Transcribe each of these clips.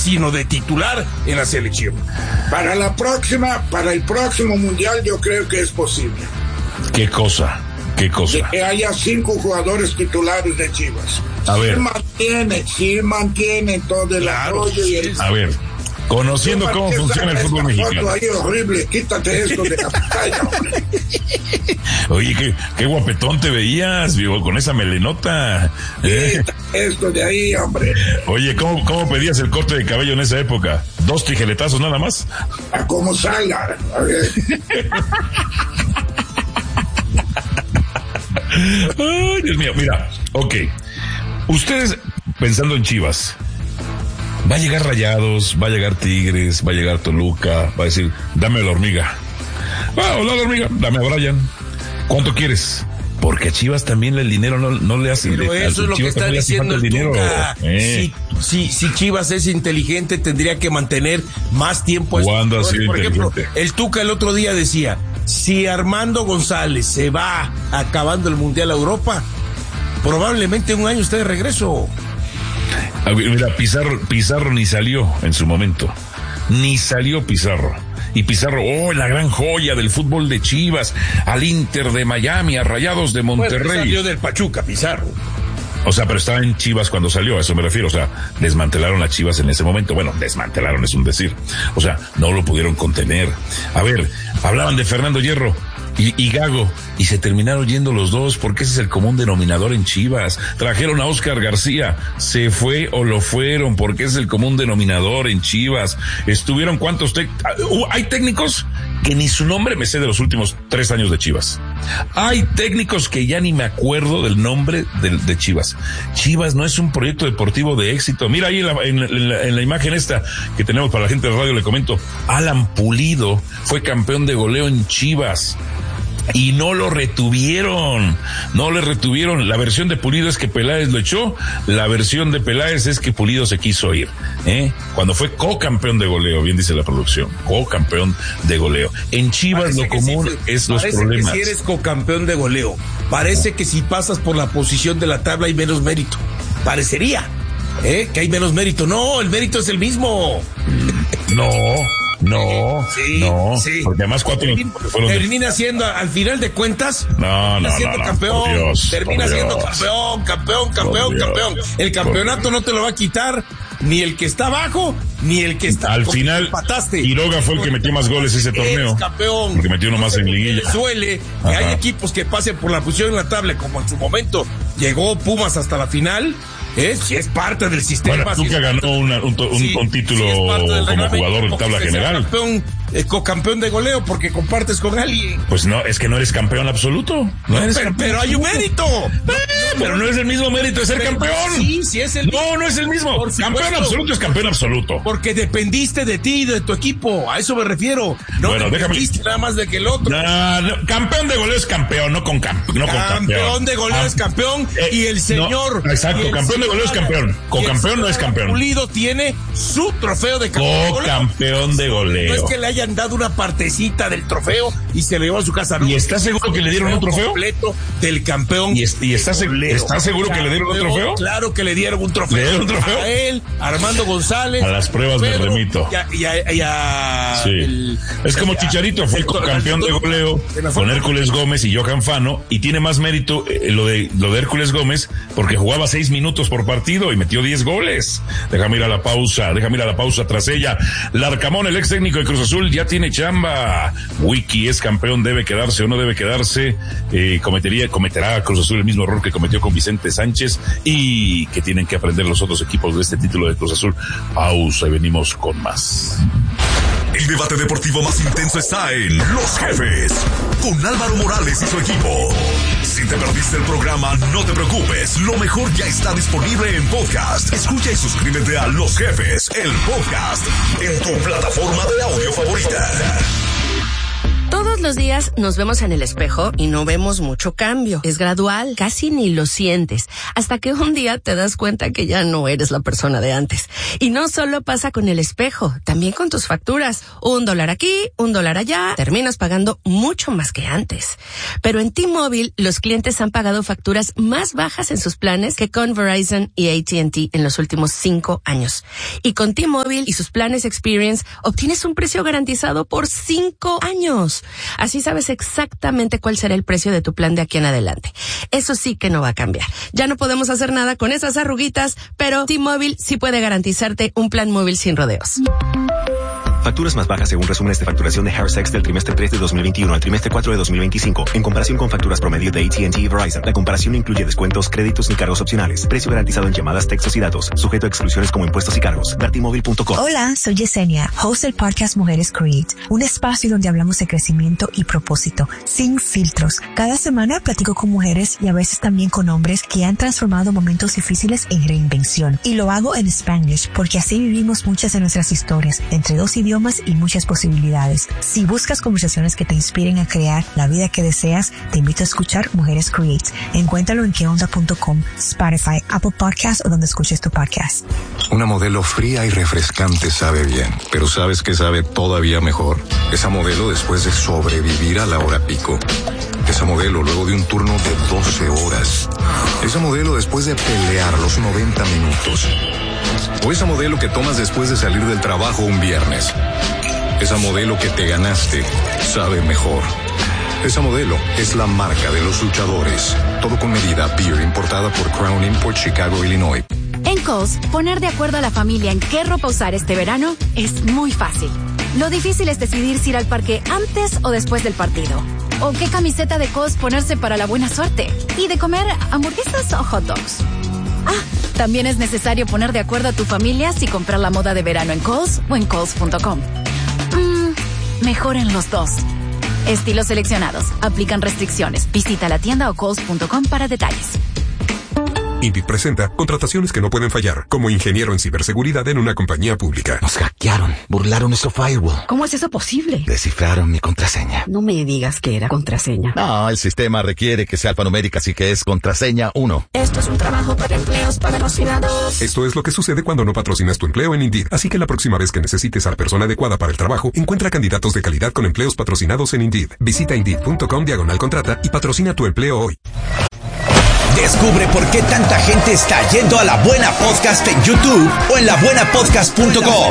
sino de titular en la selección. Para el próximo mundial yo creo que es posible. ¿Qué cosa? ¿Qué cosa? De que haya 5 jugadores titulares de Chivas. A ver. Sí mantiene todo el apoyo y el... A ver, conociendo cómo funciona el fútbol mexicano. Ahí horrible, quítate esto de la pantalla, hombre. Oye, qué guapetón te veías, vivo, con esa melenota. Quítate esto de ahí, hombre. Oye, ¿cómo pedías el corte de cabello en esa época? 2 tijeretazos nada más. A como salga. A ver. Ay, Dios mío, mira, ok. Ustedes pensando en Chivas, va a llegar Rayados, va a llegar Tigres, va a llegar Toluca, va a decir, dame a la hormiga. Hola la hormiga, dame a Brian. ¿Cuánto quieres? Porque a Chivas también el dinero no le hace. Pero eso es lo que está diciendo el Tuca. Si Chivas es inteligente, tendría que mantener más tiempo. ¿Cuándo ha sido por ejemplo, inteligente? el Tuca el otro día decía, si Armando González se va acabando el Mundial a Europa, probablemente un año esté de regreso. Mira, Pizarro ni salió en su momento. Ni salió Pizarro. Y Pizarro, la gran joya del fútbol de Chivas, al Inter de Miami, a Rayados de Monterrey. Bueno, salió del Pachuca, Pizarro. O sea, pero estaba en Chivas cuando salió, a eso me refiero. O sea, desmantelaron a Chivas en ese momento. Bueno, desmantelaron es un decir. O sea, no lo pudieron contener. A ver, hablaban de Fernando Hierro y Gago, y se terminaron yendo los dos, porque ese es el común denominador en Chivas. Trajeron a Óscar García, se fue o lo fueron, porque ese es el común denominador en Chivas. Estuvieron hay técnicos que ni su nombre me sé de los últimos 3 años de Chivas. Hay técnicos que ya ni me acuerdo del nombre de Chivas. Chivas no es un proyecto deportivo de éxito. Mira ahí en la imagen esta que tenemos para la gente de radio, le comento, Alan Pulido fue campeón de goleo en Chivas. Y no lo retuvieron, no le retuvieron. La versión de Pulido es que Peláez lo echó, la versión de Peláez es que Pulido se quiso ir, cuando fue co-campeón de goleo, bien dice la producción, co-campeón de goleo. En Chivas lo común es los problemas. Parece que si eres co-campeón de goleo, parece que si pasas por la posición de la tabla hay menos mérito, parecería, que hay menos mérito. No, el mérito es el mismo. No, porque además 4 termina siendo, al final de cuentas, campeón, termina siendo campeón. El campeonato no te lo va a quitar ni el que está abajo, ni el que está... Al final, Quiroga fue el que metió más goles ese torneo. Campeón. Porque metió uno más en liguilla. Suele que hay equipos que pasen por la posición en la tabla, como en su momento llegó Pumas hasta la final. Si es parte del sistema. Bueno, Tuca ganó un título como jugador de tabla general. Co-campeón de goleo porque compartes con alguien. Pues no, es que no eres campeón absoluto. Pero hay un mérito. Pero no es el mismo mérito de ser campeón. Sí es el mismo. No es el mismo. Campeón absoluto es campeón absoluto. Porque dependiste de ti y de tu equipo. A eso me refiero. No dependiste nada más de que el otro. Campeón de goleo es campeón, no con campeón. Campeón de goleo es campeón y el señor. Exacto, campeón de goleo es campeón. Co-campeón no es campeón. Pulido tiene su trofeo de campeón. Co-campeón de goleo. No es que le hayan dado una partecita del trofeo y se le llevó a su casa. ¿Y estás seguro que le dieron un trofeo? Completo del campeón. ¿Y estás seguro que le dieron un trofeo? Claro que le dieron un trofeo. ¿Le dieron un trofeo? A él, Armando González. A las pruebas me remito. Sí. Es como Chicharito, fue el campeón de goleo con Hércules Gómez y Johan Fano, y tiene más mérito lo de Hércules Gómez porque jugaba 6 minutos por partido y metió 10 goles. Déjame ir a la pausa tras ella. Larcamón, el ex técnico de Cruz Azul, ya tiene chamba. Wiki es campeón, debe quedarse o no debe quedarse. Cometerá Cruz Azul el mismo error que cometió con Vicente Sánchez y que tienen que aprender los otros equipos de este título de Cruz Azul. Pausa y venimos con más. El debate deportivo más intenso está en Los Jefes, con Álvaro Morales y su equipo. Si te perdiste el programa, no te preocupes. Lo mejor ya está disponible en podcast. Escucha y suscríbete a Los Jefes, el podcast, en tu plataforma de audio favorita. Todos los días nos vemos en el espejo y no vemos mucho cambio. Es gradual, casi ni lo sientes, hasta que un día te das cuenta que ya no eres la persona de antes. Y no solo pasa con el espejo, también con tus facturas. $1 aquí, $1 allá, terminas pagando mucho más que antes. Pero en T-Mobile, los clientes han pagado facturas más bajas en sus planes que con Verizon y AT&T en los últimos 5 años. Y con T-Mobile y sus planes Experience, obtienes un precio garantizado por 5 años. Así sabes exactamente cuál será el precio de tu plan de aquí en adelante. Eso sí que no va a cambiar. Ya no podemos hacer nada con esas arruguitas, pero T-Mobile sí puede garantizarte un plan móvil sin rodeos. Facturas más bajas según resúmenes de facturación de Harris del trimestre 3 de 2021 al trimestre 4 de 2025, en comparación con facturas promedio de AT&T y Verizon. La comparación no incluye descuentos, créditos ni cargos opcionales. Precio garantizado en llamadas, textos y datos, sujeto a exclusiones como impuestos y cargos. Vertimóvil.com. Hola, soy Yesenia, host del podcast Mujeres Create, un espacio donde hablamos de crecimiento y propósito, sin filtros. Cada semana platico con mujeres y a veces también con hombres que han transformado momentos difíciles en reinvención. Y lo hago en Spanglish, porque así vivimos muchas de nuestras historias, entre 2 idiomas y muchas posibilidades. Si buscas conversaciones que te inspiren a crear la vida que deseas, te invito a escuchar Mujeres Create. Encuéntralo en queonda.com, Spotify, Apple Podcasts o donde escuches tu podcast. Una Modelo fría y refrescante sabe bien, pero ¿sabes qué sabe todavía mejor? Esa Modelo después de sobrevivir a la hora pico. Esa Modelo luego de un turno de 12 horas. Esa Modelo después de pelear los 90 minutos. O esa Modelo que tomas después de salir del trabajo un viernes. Esa Modelo que te ganaste sabe mejor. Esa Modelo es la marca de los luchadores. Todo con medida. Beer importada por Crown Import, Chicago, Illinois. En Kohl's, poner de acuerdo a la familia en qué ropa usar este verano es muy fácil. Lo difícil es decidir si ir al parque antes o después del partido. O qué camiseta de Kohl's ponerse para la buena suerte. Y de comer hamburguesas o hot dogs. También es necesario poner de acuerdo a tu familia si comprar la moda de verano en Kohl's o en Kohl's.com. Mejor en los dos. Estilos seleccionados. Aplican restricciones. Visita la tienda o Kohl's.com para detalles. Indeed presenta contrataciones que no pueden fallar, como ingeniero en ciberseguridad en una compañía pública. Nos hackearon, burlaron nuestro firewall. ¿Cómo es eso posible? Descifraron mi contraseña. No me digas que era contraseña. No, el sistema requiere que sea alfanumérica, así que es contraseña 1. Esto es un trabajo para empleos patrocinados. Esto es lo que sucede cuando no patrocinas tu empleo en Indeed. Así que la próxima vez que necesites a la persona adecuada para el trabajo, encuentra candidatos de calidad con empleos patrocinados en Indeed. Visita Indeed.com/contrata y patrocina tu empleo hoy. Descubre por qué tanta gente está yendo a La Buena Podcast en YouTube o en labuenapodcast.com.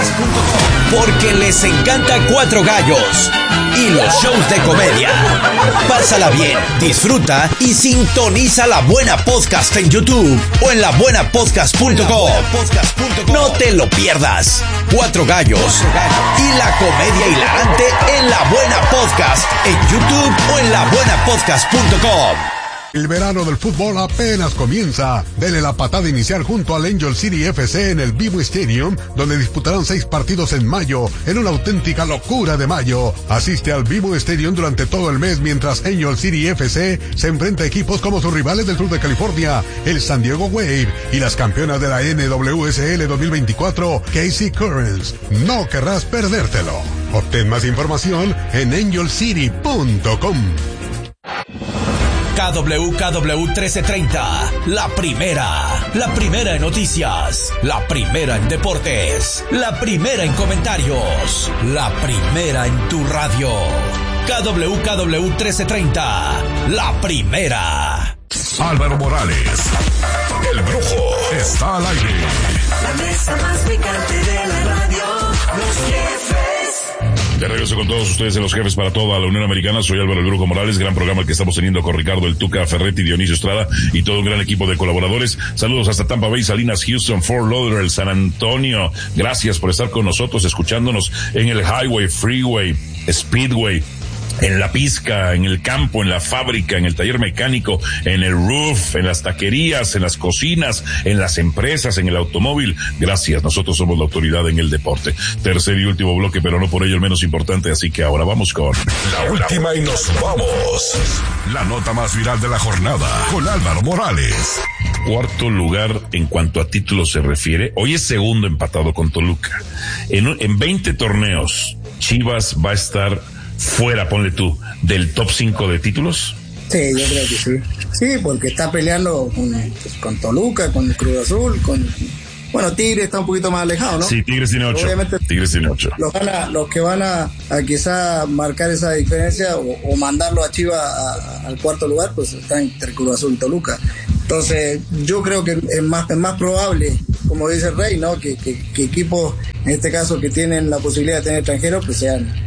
Porque les encanta Cuatro Gallos y los shows de comedia. Pásala bien, disfruta y sintoniza La Buena Podcast en YouTube o en labuenapodcast.com. No te lo pierdas. Cuatro Gallos y la comedia hilarante en La Buena Podcast en YouTube o en labuenapodcast.com. El verano del fútbol apenas comienza. Dele la patada inicial junto al Angel City FC en el BMO Stadium, donde disputarán 6 partidos en mayo, en una auténtica locura de mayo. Asiste al BMO Stadium durante todo el mes mientras Angel City FC se enfrenta a equipos como sus rivales del sur de California, el San Diego Wave y las campeonas de la NWSL 2024, KC Currents. No querrás perdértelo. Obtén más información en angelcity.com. KWKW 1330, la primera en noticias, la primera en deportes, la primera en comentarios, la primera en tu radio. KWKW 1330, la primera. Álvaro Morales, el brujo, está al aire. La mesa más picante de la radio, los jefes. De regreso con todos ustedes en Los Jefes para toda la Unión Americana. Soy Álvaro El Brujo Morales, gran programa que estamos teniendo con Ricardo El Tuca Ferretti, Dionisio Estrada y todo un gran equipo de colaboradores. Saludos hasta Tampa Bay, Salinas, Houston, Fort Lauderdale, San Antonio. Gracias por estar con nosotros, escuchándonos en el Highway, Freeway, Speedway, en la pizca, en el campo, en la fábrica, en el taller mecánico, en el roof, en las taquerías, en las cocinas, en las empresas, en el automóvil. Gracias, nosotros somos la autoridad en el deporte. Tercer y último bloque, pero no por ello el menos importante, así que ahora vamos con la última y nos vamos. La nota más viral de la jornada con Álvaro Morales. Cuarto lugar en cuanto a títulos se refiere. Hoy es segundo empatado con Toluca. En 20 torneos, Chivas va a estar fuera, ponle tú, del top 5 de títulos? Sí, yo creo que sí. Sí, porque está peleando con Toluca, con el Cruz Azul, bueno, Tigres está un poquito más alejado, ¿no? Sí, Tigres tiene 8. Obviamente, Tigres tiene 8. Los que van a quizá marcar esa diferencia o mandarlo a Chivas al cuarto lugar, pues está entre Cruz Azul y Toluca. Entonces, yo creo que es más probable, como dice el Rey, ¿no? Que equipos, en este caso, que tienen la posibilidad de tener extranjeros, pues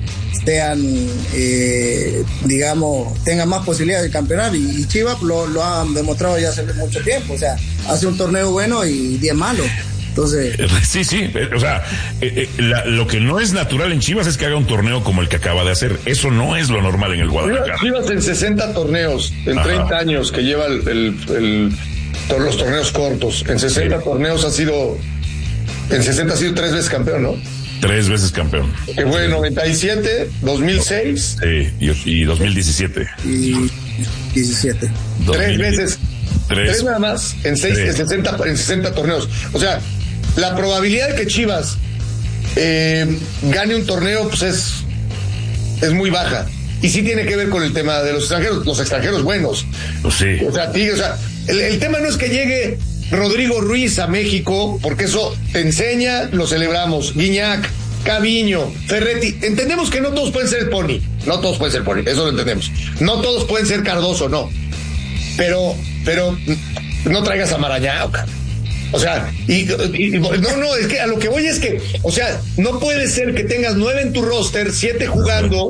digamos, tengan más posibilidades de campeonar, y Chivas lo han demostrado ya hace mucho tiempo. O sea, hace un torneo bueno y 10 malos. Entonces, sí, o sea, lo que no es natural en Chivas es que haga un torneo como el que acaba de hacer. Eso no es lo normal en el Guadalajara. Chivas en 60 torneos, en 30 años que lleva todos los torneos cortos, en 60 torneos ha sido 3 veces campeón, ¿no? 3 veces campeón. Que fue 97, 2006. Sí, y 2017. Y 17. 3 veces. 3 nada más en 60 torneos. O sea, la probabilidad de que Chivas gane un torneo, pues es muy baja. Y sí tiene que ver con el tema de los extranjeros buenos. Sí. O sea, el tema no es que llegue Rodrigo Ruiz a México, porque eso te enseña, lo celebramos. Guiñac, Caviño, Ferretti. Entendemos que no todos pueden ser el Pony. No todos pueden ser el Pony, eso lo entendemos. No todos pueden ser Cardoso, no. Pero no traigas a Marañao, cabrón. O sea, no, es que a lo que voy es que, o sea, no puede ser que tengas 9 en tu roster, 7 jugando.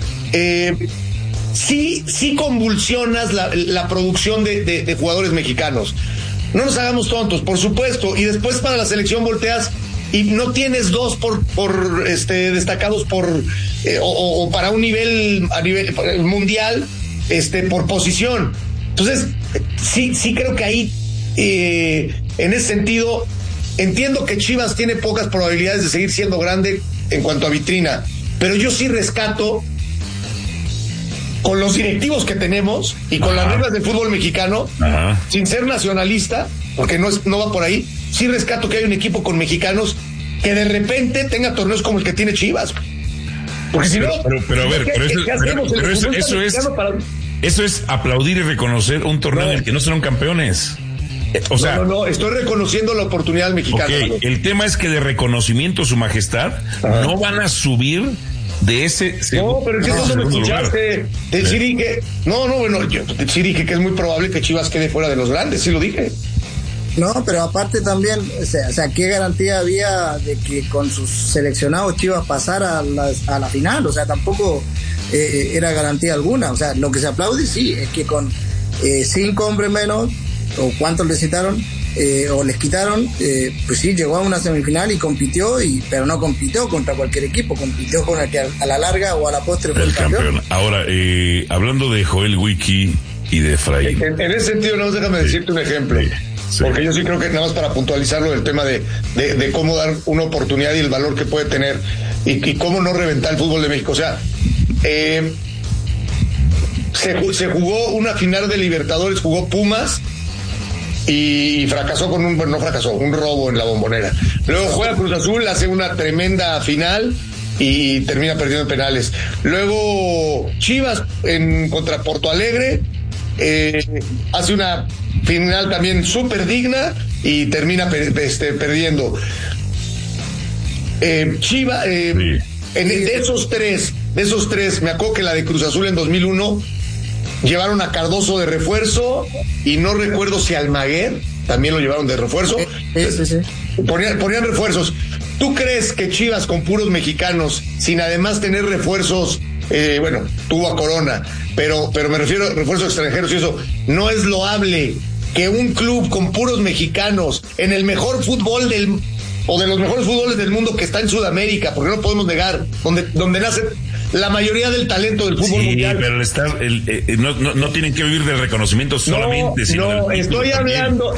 Sí convulsionas la producción de jugadores mexicanos. No nos hagamos tontos, por supuesto. Y después para la selección volteas y no tienes 2 por destacados o para un nivel a nivel mundial por posición. Entonces, sí creo que ahí, en ese sentido, entiendo que Chivas tiene pocas probabilidades de seguir siendo grande en cuanto a vitrina, pero yo sí rescato, con los directivos que tenemos y con las reglas del fútbol mexicano, sin ser nacionalista, porque no va por ahí, sí rescato que hay un equipo con mexicanos que de repente tenga torneos como el que tiene Chivas. Porque si no, eso es aplaudir y reconocer un torneo en el que no serán campeones. O sea, no, estoy reconociendo la oportunidad mexicana. Okay. El tema es que de reconocimiento su majestad no van a subir de ese segundo. No, pero es que no me escuchaste. Sí dije, yo sí dije que es muy probable que Chivas quede fuera de los grandes, sí lo dije. No, pero aparte también, o sea, ¿qué garantía había de que con sus seleccionados Chivas pasara a la final? O sea, tampoco era garantía alguna. O sea, lo que se aplaude sí es que con 5 hombres menos, o cuántos les quitaron, o les quitaron, pues sí, llegó a una semifinal y compitió, pero no compitió contra cualquier equipo, compitió con el que a la larga o a la postre fue el campeón. Ahora, hablando de Joel Wiki y de Efraín. En ese sentido, déjame decirte un ejemplo. Sí. Porque yo sí creo que nada más para puntualizarlo del tema de cómo dar una oportunidad y el valor que puede tener y cómo no reventar el fútbol de México. O sea, se jugó una final de Libertadores, jugó Pumas y fracasó un robo en la Bombonera. Luego juega Cruz Azul, hace una tremenda final y termina perdiendo en penales. Luego Chivas contra Porto Alegre hace una final también súper digna y termina perdiendo. Chivas, de esos tres, me acuerdo que la de Cruz Azul en 2001 llevaron a Cardoso de refuerzo y no recuerdo si Almaguer también lo llevaron de refuerzo. Sí. Ponían refuerzos. ¿Tú crees que Chivas con puros mexicanos, sin además tener refuerzos, tuvo a Corona, pero me refiero a refuerzos extranjeros y eso, no es loable que un club con puros mexicanos en el mejor fútbol o de los mejores fútboles del mundo que está en Sudamérica, porque no podemos negar, donde nace la mayoría del talento del fútbol mundial. Pero no tienen que vivir del reconocimiento solamente. Estoy hablando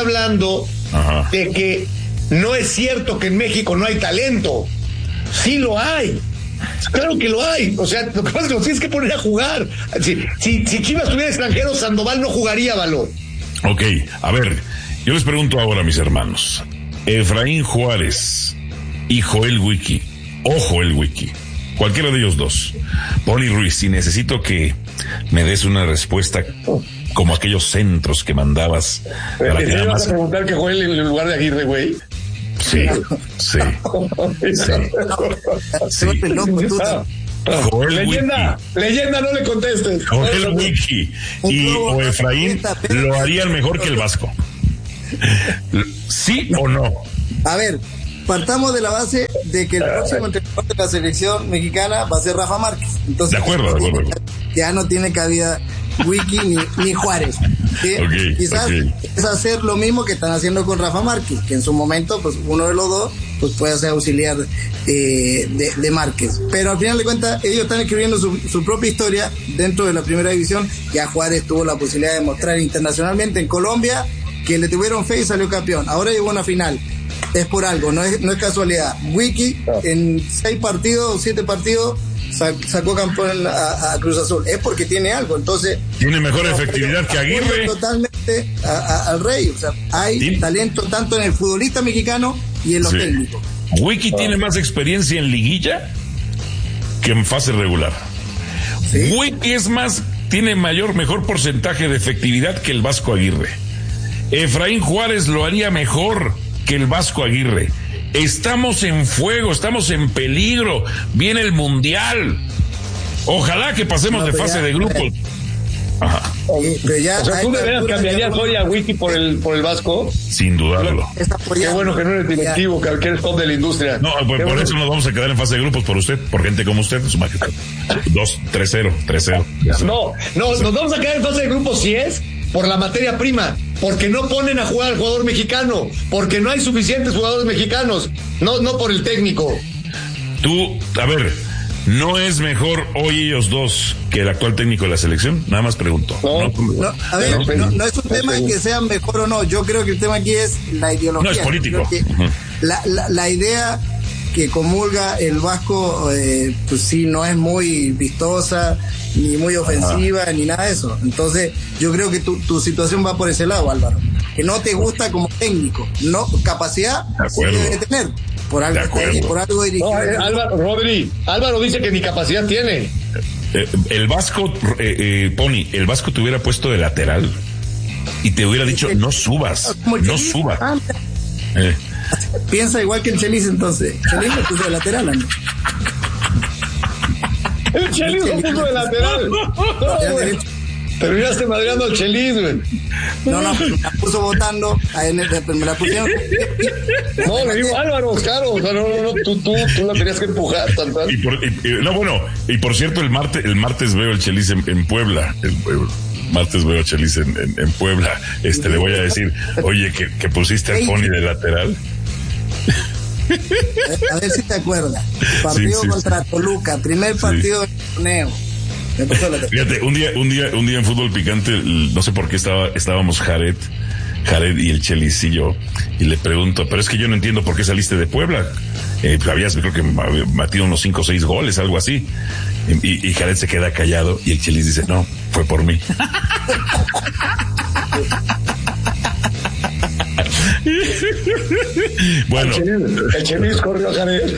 de que no es cierto que en México no hay talento. Sí lo hay. Claro que lo hay. O sea, lo que pasa es que los tienes que poner a jugar. Si Chivas tuviera extranjeros, Sandoval no jugaría, Valor. Ok, a ver, yo les pregunto ahora a mis hermanos. Efraín Juárez y Joel Wiki, cualquiera de ellos dos. Pony Ruiz, y necesito que me des una respuesta como aquellos centros que mandabas. ¿Te vas a preguntar que juegue en lugar de Aguirre, güey? Sí. Leyenda, no le contestes. Joel Wiki o Efraín lo harían mejor que el Vasco. ¿Sí o no? A ver, partamos de la base de que el próximo entrenador de la selección mexicana va a ser Rafa Márquez. Entonces, de acuerdo. Ya no tiene cabida Wiki ni Juárez. Quizás es hacer lo mismo que están haciendo con Rafa Márquez, que en su momento, pues uno de los dos pues puede ser auxiliar de Márquez. Pero al final de cuentas, ellos están escribiendo su propia historia dentro de la primera división. Ya Juárez tuvo la posibilidad de mostrar internacionalmente en Colombia que le tuvieron fe y salió campeón. Ahora llegó a una final. Es por algo, no es casualidad. Wiki en 7 partidos sacó campeón a Cruz Azul. Es porque tiene algo, entonces tiene mejor efectividad que Aguirre. Totalmente al Rey. O sea, hay talento tanto en el futbolista mexicano y en los técnicos. Wiki tiene más experiencia en liguilla que en fase regular. Wiki tiene mejor porcentaje de efectividad que el Vasco Aguirre. Efraín Juárez lo haría mejor que el Vasco Aguirre. Estamos en fuego, estamos en peligro. Viene el Mundial. Ojalá que pasemos de fase de grupos. Ajá. Pero o sea, ¿tú de veras cambiarías hoy a Wiki por el Vasco? Sin dudarlo. Qué bueno que no eres directivo, que eres top de la industria. No, por eso nos vamos a quedar en fase de grupos por usted, por gente como usted, su majestad. 3-0. No, nos vamos a quedar en fase de grupos si es por la materia prima, porque no ponen a jugar al jugador mexicano, porque no hay suficientes jugadores mexicanos, no por el técnico. A ver, ¿no es mejor hoy ellos dos que el actual técnico de la selección? Nada más pregunto. No es un tema que sean mejor o no. Yo creo que el tema aquí es la ideología. No, es político. La idea que comulga el Vasco, pues sí, no es muy vistosa, ni muy ofensiva, ni nada de eso. Entonces, yo creo que tu situación va por ese lado, Álvaro. Que no te gusta como técnico. No, capacidad sí debe tener. Por algo dirigido. Álvaro dice que ni capacidad tiene. El Vasco, Pony, el Vasco te hubiera puesto de lateral y te hubiera dicho, no subas. Piensa igual que el Chelis, entonces. Chelis lo puso de lateral, ¿no? El Chelis lo puso de lateral. Terminaste madreando al Chelis, güey. No, me la puso votando. Me la pusieron. No, le digo Álvaro, claro. O sea, no, tú la tenías que empujar. Y por cierto, el martes veo el Chelis en Puebla. Martes veo a Chelis en Puebla. Le voy a decir, oye, que pusiste al Pony de lateral. A ver si te acuerdas. Partido contra Toluca, primer partido del torneo. Fíjate, un día en Fútbol Picante, no sé por qué estábamos Jared y el Chelis y yo, y le pregunto, pero es que yo no entiendo por qué saliste de Puebla. Habías, creo que batido unos 5 o 6 goles, algo así. Y Jared se queda callado y el Chelis dice, no, fue por mí. Bueno, el Chelis corrió a Jared.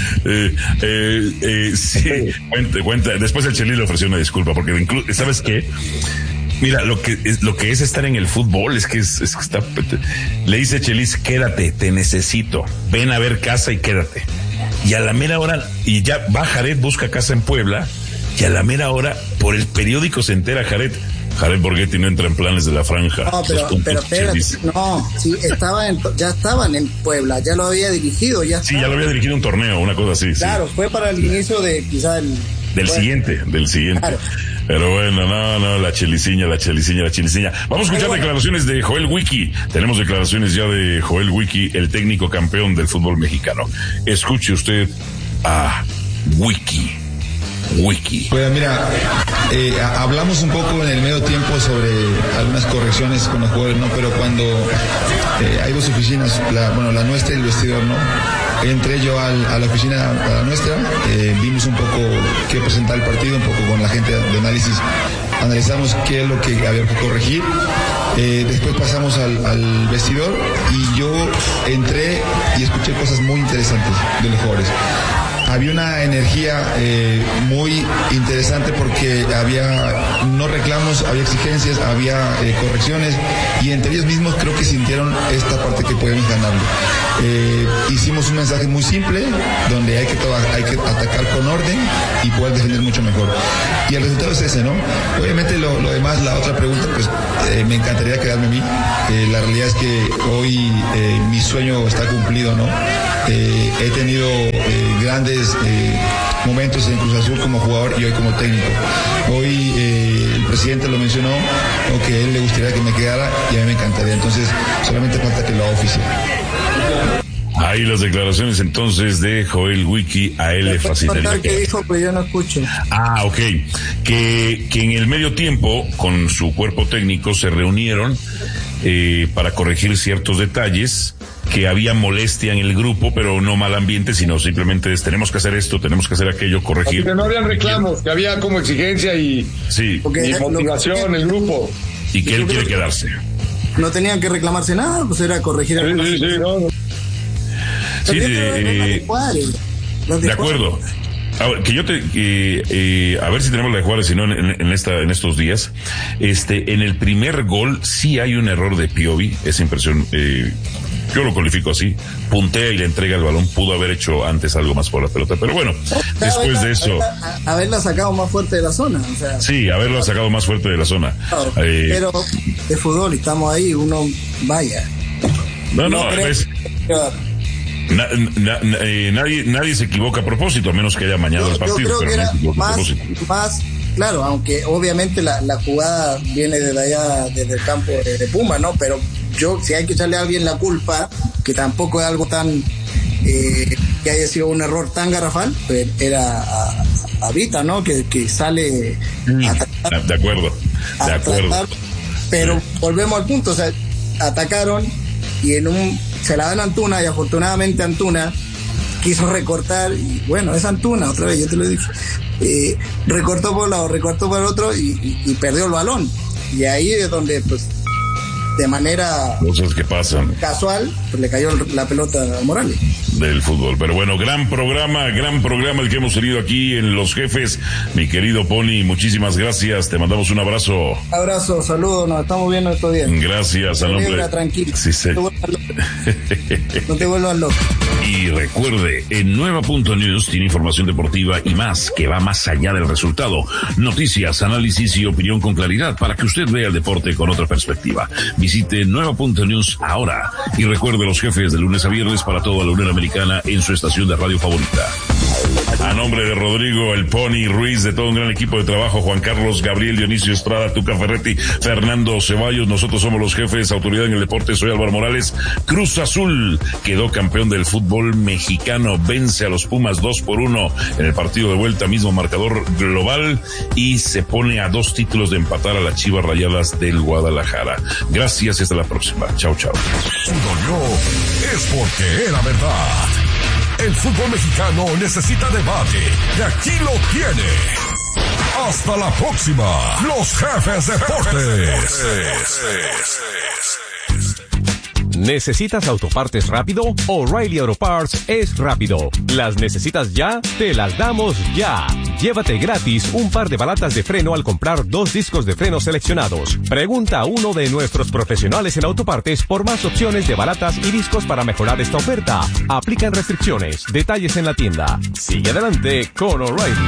Sí, cuenta. Después el Chelis le ofreció una disculpa porque ¿sabes qué? Mira, lo que es estar en el fútbol es que está. Le dice Chelis, quédate, te necesito, ven a ver casa y quédate. Y a la mera hora, y ya va Jared, busca casa en Puebla, y a la mera hora, por el periódico se entera Jared Borghetti no entra en planes de la franja. No, pero espérate, ya estaban en Puebla, ya lo había dirigido, ya lo había dirigido un torneo, una cosa así. Claro, fue para el inicio de quizá del siguiente. Claro. Pero bueno, no, la cheliciña. Vamos a escuchar declaraciones de Joel Wiki. Tenemos declaraciones ya de Joel Wiki, el técnico campeón del fútbol mexicano. Escuche usted a Wiki. Pues mira, hablamos un poco en el medio tiempo sobre algunas correcciones con los jugadores, ¿no? Pero cuando hay dos oficinas, la nuestra y el vestidor, ¿no? Entré yo a la oficina, a la nuestra, vimos un poco qué presentar el partido, un poco con la gente de análisis, analizamos qué es lo que había que corregir. Después pasamos al vestidor y yo entré y escuché cosas muy interesantes de los jugadores. había una energía muy interesante porque había no reclamos, había exigencias, había correcciones, y entre ellos mismos creo que sintieron esta parte que podemos ganarlo. Hicimos un mensaje muy simple donde hay que atacar con orden y poder defender mucho mejor, y el resultado es ese, ¿no? Obviamente lo demás, la otra pregunta, pues me encantaría quedarme a mí. La realidad es que hoy mi sueño está cumplido, ¿no? He tenido grandes momentos en Cruz Azul como jugador y hoy como técnico. Hoy el presidente lo mencionó, o que a él le gustaría que me quedara, y a mí me encantaría. Entonces solamente falta que lo haga oficial. Ahí las declaraciones entonces de Joel Wiki a él le facilitaría. ¿Qué dijo? Pues yo no escucho. Ok. Que en el medio tiempo con su cuerpo técnico se reunieron para corregir ciertos detalles, que había molestia en el grupo, pero no mal ambiente, sino simplemente tenemos que hacer esto, tenemos que hacer aquello, corregir. Así que no habían reclamos, que había como exigencia y motivación en el grupo. Y que él quiere quedarse. No tenían que reclamarse nada, pues era corregir. De acuerdo. Ahora, que yo a ver si tenemos la de Juárez, si no en estos días. En el primer gol sí hay un error de Piovi, esa impresión, yo lo califico así, puntea y le entrega el balón, pudo haber hecho antes algo más por la pelota, pero bueno, después de eso. Haberla sacado más fuerte de la zona, o sea. Sí, haberla sacado más fuerte de la zona. Claro, pero de fútbol, y estamos ahí, uno vaya. Nadie se equivoca a propósito, a menos que haya mañado el partido. Yo creo que era más, claro, aunque obviamente la jugada viene desde allá, desde el campo de Puma, ¿no? Pero si hay que echarle a alguien la culpa, que tampoco es algo tan, que haya sido un error tan garrafal, pues era a Vita, ¿no? Que sale a tratar, de acuerdo. Tratar, pero volvemos al punto, o sea, atacaron y se la dan a Antuna, y afortunadamente Antuna quiso recortar, y bueno, es Antuna, otra vez, yo te lo dije, recortó por un lado, recortó por el otro, y perdió el balón, y ahí es donde, pues, de manera cosas que pasan casual, pues le cayó la pelota a Morales del fútbol. Pero bueno, gran programa el que hemos tenido aquí en Los Jefes, mi querido Pony, muchísimas gracias, te mandamos un abrazo, saludos, nos estamos viendo estos días. Gracias, al hombre, tranquilo, sí, no te vuelvas loco. Y recuerde, en Nueva.News tiene información deportiva y más, que va más allá del resultado, noticias, análisis y opinión con claridad, para que usted vea el deporte con otra perspectiva. Visite Nueva.News ahora y recuerde Los Jefes de lunes a viernes para toda la Unión Americana en su estación de radio favorita. A nombre de Rodrigo, el Pony Ruiz, de todo un gran equipo de trabajo, Juan Carlos, Gabriel, Dionisio Estrada, Tuca Ferretti, Fernando Ceballos, nosotros somos Los Jefes, autoridad en el deporte, soy Álvaro Morales. Cruz Azul quedó campeón del fútbol mexicano, vence a los Pumas 2-1 en el partido de vuelta, mismo marcador global, y se pone a 2 títulos de empatar a las Chivas Rayadas del Guadalajara. Gracias y hasta la próxima. Chao, chao. Es porque era verdad. El fútbol mexicano necesita debate, y aquí lo tiene. Hasta la próxima. Los Jefes Deportes. ¿Necesitas autopartes rápido? O'Reilly Auto Parts es rápido. ¿Las necesitas ya? Te las damos ya. Llévate gratis un par de balatas de freno al comprar 2 discos de freno seleccionados. Pregunta a uno de nuestros profesionales en autopartes por más opciones de balatas y discos para mejorar esta oferta. Aplican restricciones. Detalles en la tienda. Sigue adelante con O'Reilly.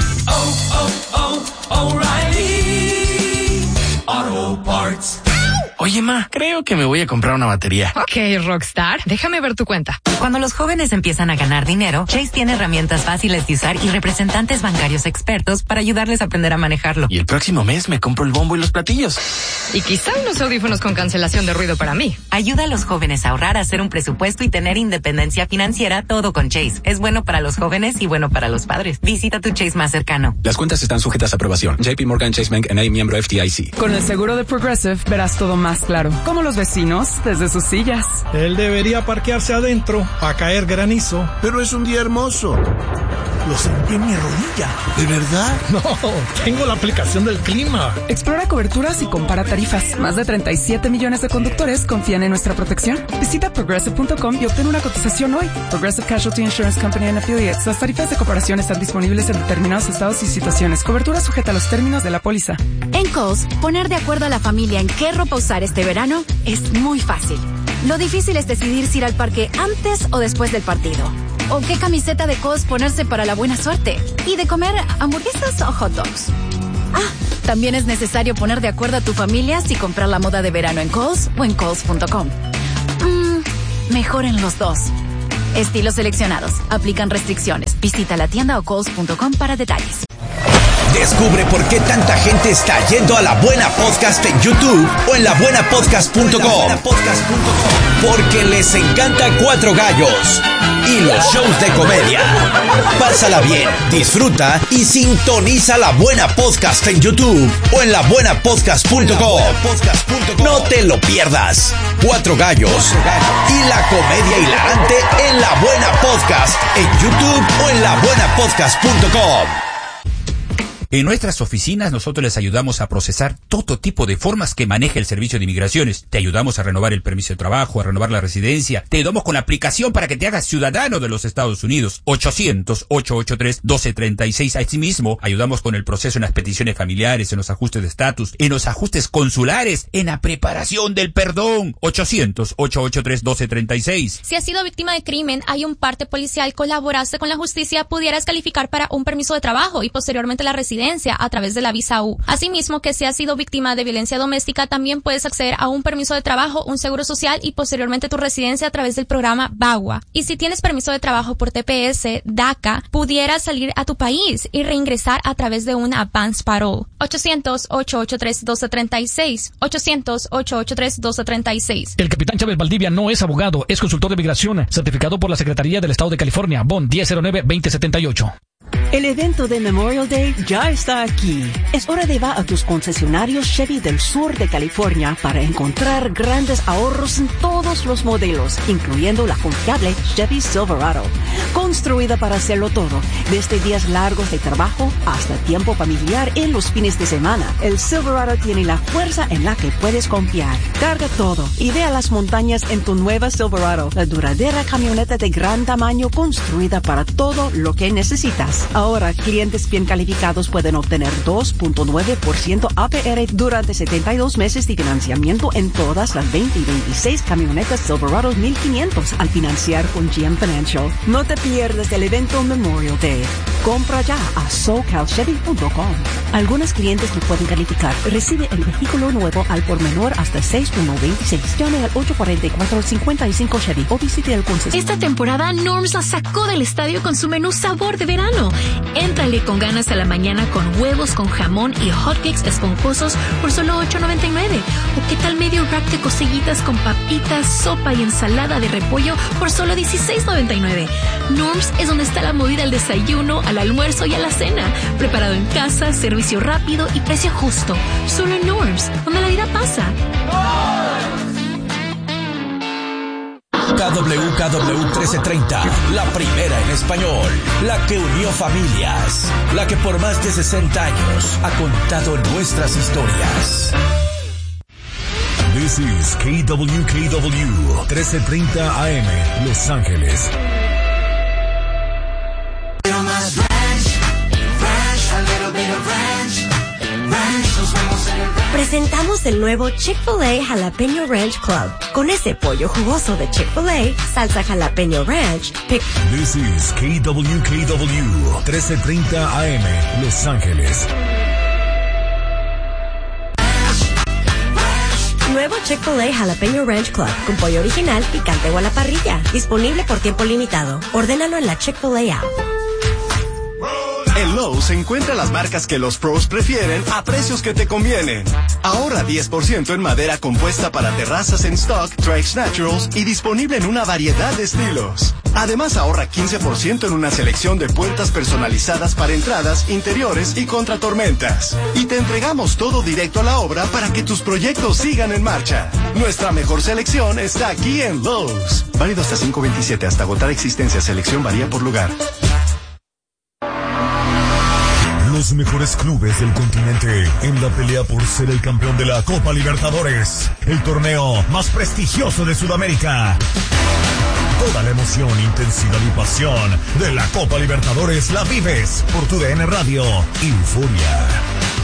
O'Reilly Auto Parts. Oye, ma, creo que me voy a comprar una batería. Ok, Rockstar, déjame ver tu cuenta. Cuando los jóvenes empiezan a ganar dinero, Chase tiene herramientas fáciles de usar y representantes bancarios expertos para ayudarles a aprender a manejarlo. Y el próximo mes me compro el bombo y los platillos. Y quizá unos audífonos con cancelación de ruido para mí. Ayuda a los jóvenes a ahorrar, a hacer un presupuesto y tener independencia financiera, todo con Chase. Es bueno para los jóvenes y bueno para los padres. Visita tu Chase más cercano. Las cuentas están sujetas a aprobación. JP Morgan Chase Bank N.A., miembro FDIC. Con el seguro de Progressive verás todo más más claro, como los vecinos desde sus sillas. Él debería parquearse adentro a caer granizo. Pero es un día hermoso. Lo sentí en mi rodilla. ¿De verdad? No, tengo la aplicación del clima. Explora coberturas y compara tarifas. Más de 37 millones de conductores confían en nuestra protección. Visita Progressive.com y obtén una cotización hoy. Progressive Casualty Insurance Company and Affiliates. Las tarifas de comparación están disponibles en determinados estados y situaciones. Cobertura sujeta a los términos de la póliza. En Kohl's, poner de acuerdo a la familia en qué ropa usar este verano es muy fácil. Lo difícil es decidir si ir al parque antes o después del partido. O qué camiseta de Kohl's ponerse para la buena suerte. Y de comer hamburguesas o hot dogs. También es necesario poner de acuerdo a tu familia si comprar la moda de verano en Kohl's o en Kohl's.com. Mejor en los dos. Estilos seleccionados. Aplican restricciones. Visita la tienda o Kohl's.com para detalles. Descubre por qué tanta gente está yendo a La Buena Podcast en YouTube o en labuenapodcast.com. Porque les encanta Cuatro Gallos y los shows de comedia. Pásala bien, disfruta y sintoniza La Buena Podcast en YouTube o en labuenapodcast.com. No te lo pierdas. Cuatro Gallos y la comedia hilarante en La Buena Podcast en YouTube o en labuenapodcast.com. En nuestras oficinas nosotros les ayudamos a procesar todo tipo de formas que maneja el Servicio de Inmigraciones. Te ayudamos a renovar el permiso de trabajo, a renovar la residencia. Te ayudamos con la aplicación para que te hagas ciudadano de los Estados Unidos. 800-883-1236. Asimismo, ayudamos con el proceso en las peticiones familiares, en los ajustes de estatus, en los ajustes consulares, en la preparación del perdón. 800-883-1236. Si has sido víctima de crimen, hay un parte policial, colaboraste con la justicia, pudieras calificar para un permiso de trabajo y posteriormente la residencia a través de la visa U. Asimismo, que si has sido víctima de violencia doméstica, también puedes acceder a un permiso de trabajo, un seguro social y posteriormente tu residencia a través del programa VAWA. Y si tienes permiso de trabajo por TPS, DACA, pudieras salir a tu país y reingresar a través de una advance parole. 800-883-1236. 800-883-1236. El capitán Chávez Valdivia no es abogado, es consultor de migración, certificado por la Secretaría del Estado de California, BON 1009-2078. El evento de Memorial Day ya está aquí. Es hora de ir a tus concesionarios Chevy del sur de California para encontrar grandes ahorros en todos los modelos, incluyendo la confiable Chevy Silverado. Construida para hacerlo todo, desde días largos de trabajo hasta tiempo familiar en los fines de semana. El Silverado tiene la fuerza en la que puedes confiar. Carga todo y ve a las montañas en tu nueva Silverado, la duradera camioneta de gran tamaño construida para todo lo que necesitas. Ahora, clientes bien calificados pueden obtener 2.9% APR durante 72 meses de financiamiento en todas las 20 y 26 camionetas Silverado 1500 al financiar con GM Financial. No te pierdas el evento Memorial Day. Compra ya a SoCalChevy.com. Algunos clientes no pueden calificar. Recibe el vehículo nuevo al por menor hasta 6.126. Llame al 844-55 Chevy o visite el concesionario. Esta temporada Norms la sacó del estadio con su menú sabor de verano. Éntrale con ganas a la mañana con huevos con jamón y hotcakes esponjosos por solo $8.99. ¿O qué tal medio rack de costillitas con papitas, sopa y ensalada de repollo por solo $16.99? Norms es donde está la movida al desayuno, al almuerzo y a la cena. Preparado en casa, servicio rápido y precio justo. Solo en Norms, donde la vida pasa. KWKW 1330, la primera en español, la que unió familias, la que por más de 60 años ha contado nuestras historias. This is KWKW 1330 AM, Los Ángeles. Presentamos el nuevo Chick-fil-A Jalapeño Ranch Club. Con ese pollo jugoso de Chick-fil-A, salsa jalapeño ranch. This is KWKW 1330 AM, Los Ángeles. Nuevo Chick-fil-A Jalapeño Ranch Club con pollo original, picante o a la parrilla. Disponible por tiempo limitado. Ordénalo en la Chick-fil-A app. En Lowe's encuentra las marcas que los pros prefieren a precios que te convienen. Ahorra 10% en madera compuesta para terrazas en stock, Trex Naturals y disponible en una variedad de estilos. Además ahorra 15% en una selección de puertas personalizadas para entradas, interiores y contra tormentas. Y te entregamos todo directo a la obra para que tus proyectos sigan en marcha. Nuestra mejor selección está aquí en Lowe's. Válido hasta 5/27, hasta agotar existencia. Selección varía por lugar. Los mejores clubes del continente en la pelea por ser el campeón de la Copa Libertadores, el torneo más prestigioso de Sudamérica. Toda la emoción, intensidad y pasión de la Copa Libertadores la vives por tu DN Radio. Euforia.